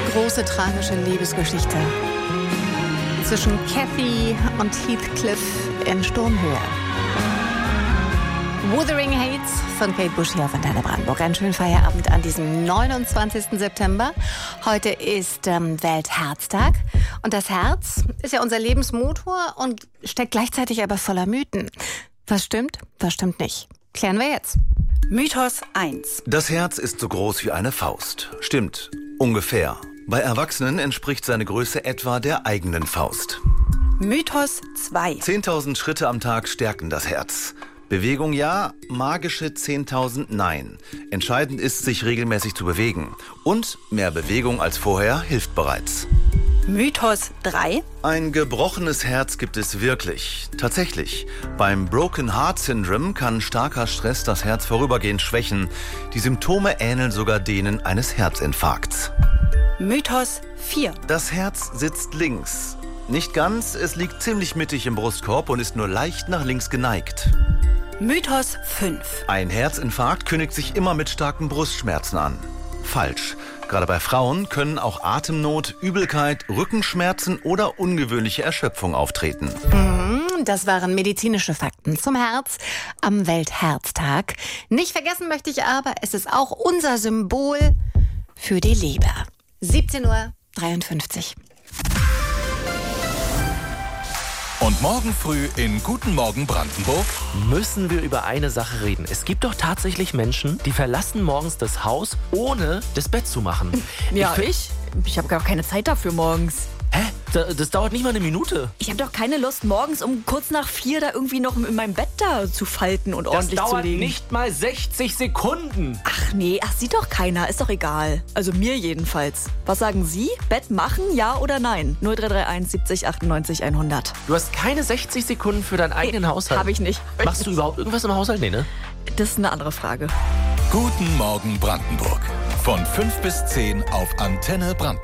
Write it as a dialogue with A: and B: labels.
A: große tragische Liebesgeschichte zwischen Kathy und Heathcliff in Sturmhöhe. Wuthering Heights von Kate Bush hier auf Antenne Brandenburg. Einen schönen Feierabend an diesem 29. September. Heute ist Weltherztag. Und das Herz ist ja unser Lebensmotor und steckt gleichzeitig aber voller Mythen. Was stimmt, was stimmt nicht? Klären wir jetzt.
B: Mythos 1.
C: Das Herz ist so groß wie eine Faust. Stimmt, ungefähr. Bei Erwachsenen entspricht seine Größe etwa der eigenen Faust.
B: Mythos 2.
C: 10.000 Schritte am Tag stärken das Herz. Bewegung ja, magische 10.000 nein. Entscheidend ist, sich regelmäßig zu bewegen. Und mehr Bewegung als vorher hilft bereits.
B: Mythos 3.
C: Ein gebrochenes Herz gibt es wirklich. Tatsächlich. Beim Broken Heart Syndrome kann starker Stress das Herz vorübergehend schwächen. Die Symptome ähneln sogar denen eines Herzinfarkts.
B: Mythos 4.
C: Das Herz sitzt links. Nicht ganz, es liegt ziemlich mittig im Brustkorb und ist nur leicht nach links geneigt.
B: Mythos 5.
C: Ein Herzinfarkt kündigt sich immer mit starken Brustschmerzen an. Falsch. Gerade bei Frauen können auch Atemnot, Übelkeit, Rückenschmerzen oder ungewöhnliche Erschöpfung auftreten.
A: Das waren medizinische Fakten zum Herz am Weltherztag. Nicht vergessen möchte ich aber, es ist auch unser Symbol für die Liebe. 17:53 Uhr.
D: Und morgen früh in Guten Morgen Brandenburg.
E: Müssen wir über eine Sache reden. Es gibt doch tatsächlich Menschen, die verlassen morgens das Haus, ohne das Bett zu machen.
F: Ja, ich habe gar keine Zeit dafür morgens.
E: Hä? Das dauert nicht mal eine Minute.
F: Ich habe doch keine Lust, morgens um kurz nach 4 da irgendwie noch in meinem Bett da zu falten und ordentlich zu
E: dauert
F: legen.
E: nicht mal 60 Sekunden.
F: Ach nee, sieht doch keiner. Ist doch egal. Also mir jedenfalls. Was sagen Sie? Bett machen, ja oder nein? 0331 70 98 100.
E: Du hast keine 60 Sekunden für deinen eigenen Haushalt.
F: Habe ich nicht.
E: Machst du überhaupt irgendwas im Haushalt? Nee, ne?
F: Das ist eine andere Frage.
D: Guten Morgen Brandenburg. Von 5 bis 10 auf Antenne Brandenburg.